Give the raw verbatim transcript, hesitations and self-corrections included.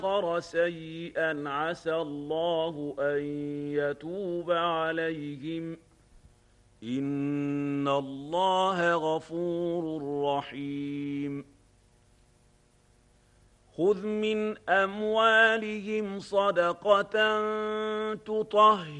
آخر سيئا عسى الله أن يتوب عليهم إن الله غفور رحيم خذ من أموالهم صدقة تطهر